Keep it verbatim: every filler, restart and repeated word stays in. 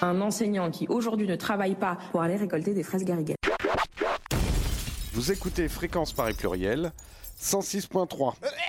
Un enseignant qui aujourd'hui ne travaille pas pour aller récolter des fraises garrigues. Vous écoutez Fréquence Paris Pluriel, cent six point trois.